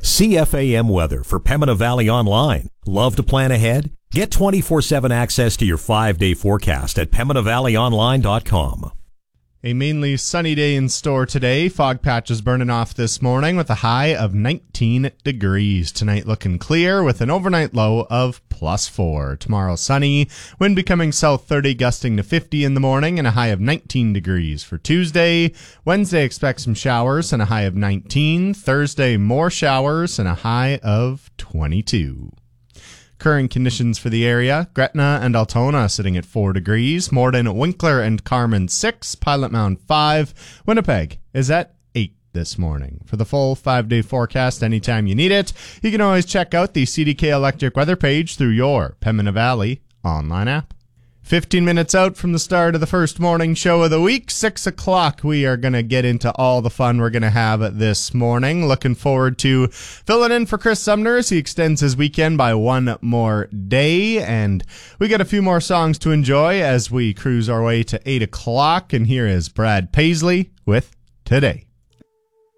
CFAM weather for Pembina Valley Online. Love to plan ahead? Get 24/7 access to your 5-day forecast at PembinaValleyOnline.com. A mainly sunny day in store today. Fog patches burning off this morning with a high of 19 degrees. Tonight looking clear with an overnight low of +4. Tomorrow sunny, wind becoming south 30, gusting to 50 in the morning, and a high of 19 degrees for Tuesday. Wednesday expect some showers and a high of 19. Thursday more showers and a high of 22. Current conditions for the area: Gretna and Altona sitting at 4 degrees, Morden, Winkler, and Carman 6, Pilot Mound 5, Winnipeg is at 8 this morning. For the full 5-day forecast anytime you need it, you can always check out the CDK Electric weather page through your Pembina Valley online app. 15 minutes out from the start of the first morning show of the week, 6 o'clock, we are going to get into all the fun we're going to have this morning. Looking forward to filling in for Chris Sumner as he extends his weekend by one more day. And we got a few more songs to enjoy as we cruise our way to 8 o'clock. And here is Brad Paisley with Today.